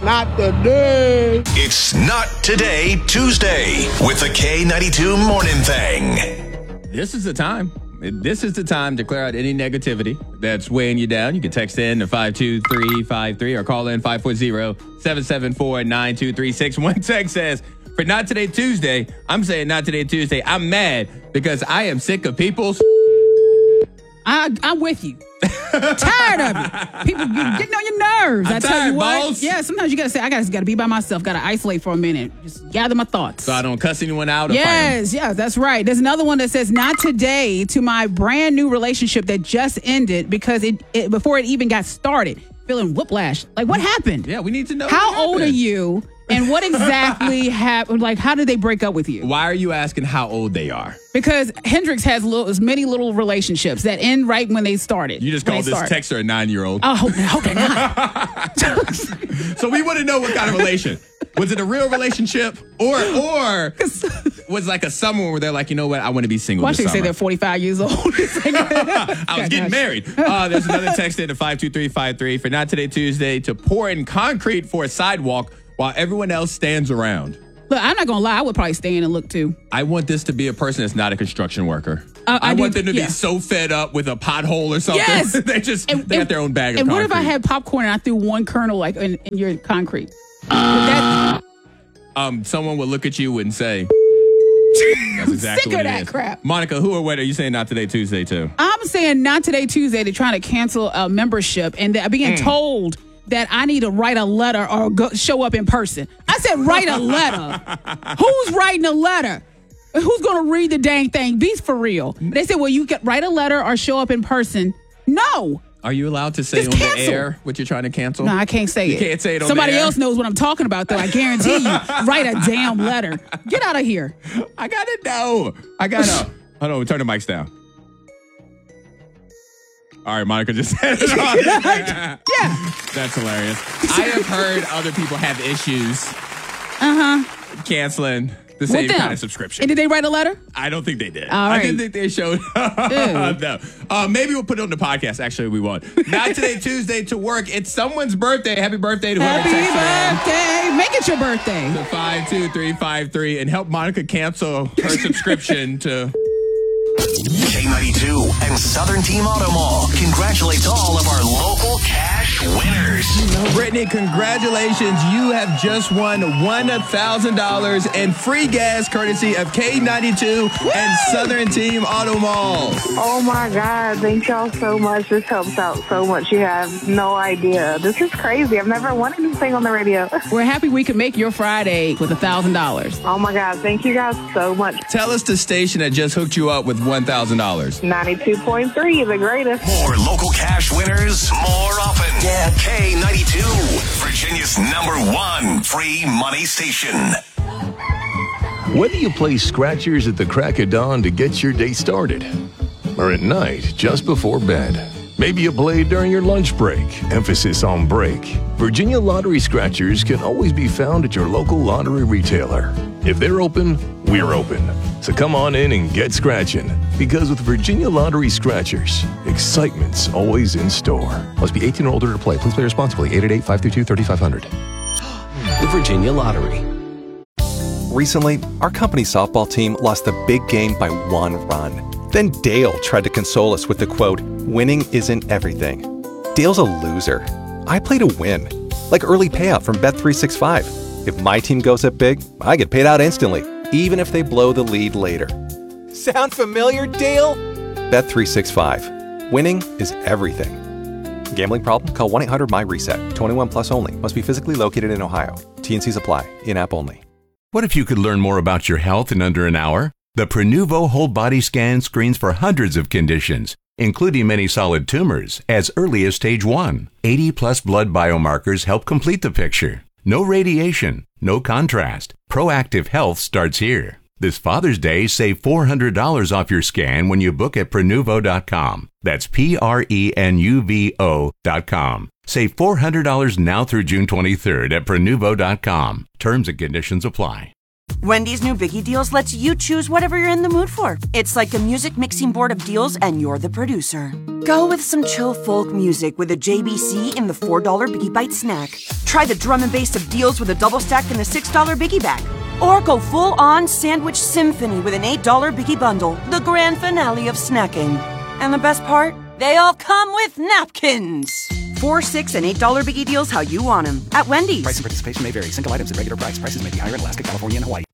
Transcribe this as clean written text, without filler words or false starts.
Not today. It's Not Today Tuesday with the K92 Morning Thing. This is the time. This is the time to clear out any negativity that's weighing you down. You can text in to 52353 or call in 540-774-9236. One text says, for Not Today Tuesday, I'm saying Not Today Tuesday, I'm mad because I am sick of people's... I'm with you. Tired of it. People getting on your nerves. I'm I tell tired, you what. boss. Yeah, sometimes you gotta say, I gotta be by myself. Gotta isolate for a minute. Just gather my thoughts. So I don't cuss anyone out or Yes, that's right. There's another one that says, not today to my brand new relationship that just ended because it before it even got started. Feeling whiplash. Like, what happened? Yeah, we need to know. How old are you? And what exactly happened? Like, how did they break up with you? Why are you asking how old they are? Because Hendrix has many little relationships that end right when they started. You just called this texter a 9-year-old. Oh, hope they're not. So we want to know what kind of relation. Was it a real relationship or was like a summer where they're like, you know what, I want to be single Why this should summer. say they're 45 years old? I was getting married. There's another text in to 52353 for Not Today Tuesday to pour in concrete for a sidewalk while everyone else stands around. Look, I'm not going to lie. I would probably stay in and look too. I want this to be a person that's not a construction worker. I want them to be so fed up with a pothole or something. Yes. they got their own bag of concrete. And what if concrete. I had popcorn and I threw one kernel like in your concrete? Someone would look at you and say, that's exactly sick what of it that is. crap. Monica, who or what are you saying Not Today Tuesday to? I'm saying Not Today Tuesday. They're trying to cancel a membership and they're being told that I need to write a letter or show up in person. I said, write a letter. Who's writing a letter? Who's going to read the dang thing? Be for real. They said, well, you can write a letter or show up in person. No. Are you allowed to say Just on cancel. the air what you're trying to cancel? No, I can't say it. You can't say it on Somebody the air? else knows what I'm talking about, though. I guarantee you. Write a damn letter. Get out of here. I gotta know. Hold on, turn the mics down. All right, Monica just said it. Yeah. That's hilarious. I have heard other people have issues canceling the same kind of subscription. And did they write a letter? I don't think they did. All right. I didn't think they showed. No. Maybe we'll put it on the podcast. Actually, we won't. Not Today Tuesday to work. It's someone's birthday. Happy birthday to whoever texted in. Happy birthday. Make it your birthday. To 52353 and help Monica cancel her subscription to K92 and Southern Team Auto Mall congratulates all of our local cash winners. Brittany, congratulations. You have just won $1,000 in free gas courtesy of K92 and Southern Team Auto Mall. Oh my God, thank y'all so much. This helps out so much. You have no idea. This is crazy. I've never won anything on the radio. We're happy we could make your Friday with $1,000. Oh my God, thank you guys so much. Tell us the station that just hooked you up with $1,000. 92.3, the greatest. More local cash winners, more often. Yeah. K92, Virginia's #1 free money station. Whether you play scratchers at the crack of dawn to get your day started, or at night just before bed, maybe you play during your lunch break, emphasis on break, Virginia Lottery Scratchers can always be found at your local lottery retailer. If they're open, we're open. So come on in and get scratching, because with Virginia Lottery Scratchers, excitement's always in store. Must be 18 or older to play. Please play responsibly. 888-532-3500. The Virginia Lottery. Recently, our company softball team lost the big game by 1 run. Then Dale tried to console us with the quote, "Winning isn't everything." Dale's a loser. I play to win. Like early payout from Bet365. If my team goes up big, I get paid out instantly, even if they blow the lead later. Sound familiar, Dale? Bet365. Winning is everything. Gambling problem? Call 1-800-MY-RESET. 21 plus only. Must be physically located in Ohio. T&Cs apply. In-app only. What if you could learn more about your health in under an hour? The Prenuvo Whole Body Scan screens for hundreds of conditions, including many solid tumors, as early as stage 1. 80-plus blood biomarkers help complete the picture. No radiation, no contrast. Proactive health starts here. This Father's Day, save $400 off your scan when you book at Prenuvo.com. That's Prenuvo.com. Save $400 now through June 23rd at Prenuvo.com. Terms and conditions apply. Wendy's new Biggie Deals lets you choose whatever you're in the mood for. It's like a music mixing board of deals, and you're the producer. Go with some chill folk music with a JBC in the $4 Biggie Bite snack. Try the drum and bass of deals with a double stack in the $6 Biggie Bag. Or go full-on sandwich symphony with an $8 Biggie Bundle, the grand finale of snacking. And the best part? They all come with napkins. $4, $6, and $8 Biggie Deals how you want them. At Wendy's. Price and participation may vary. Single items at regular price. Prices may be higher in Alaska, California, and Hawaii.